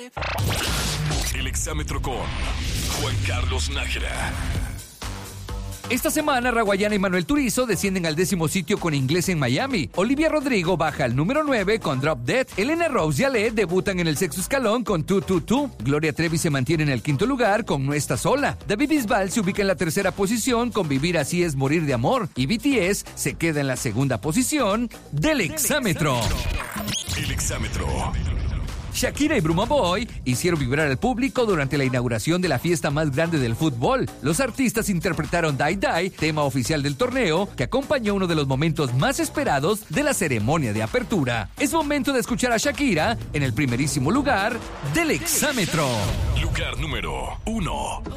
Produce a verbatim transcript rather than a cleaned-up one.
El exámetro con Juan Carlos Nájera. Esta semana, Raguayana y Manuel Turizo descienden al décimo sitio con Inglés en Miami. Olivia Rodrigo baja al número nueve con Drop Dead. Elena Rose y Ale debutan en el sexto escalón con Tu Tu Tu. Gloria Trevi se mantiene en el quinto lugar con No Está Sola. David Bisbal se ubica en la tercera posición con Vivir Así Es Morir de Amor. Y B T S se queda en la segunda posición del exámetro. El exámetro. Shakira y Bruma Boy hicieron vibrar al público durante la inauguración de la fiesta más grande del fútbol. Los artistas interpretaron Die Die, tema oficial del torneo, que acompañó uno de los momentos más esperados de la ceremonia de apertura. Es momento de escuchar a Shakira en el primerísimo lugar del exámetro. Lugar número uno.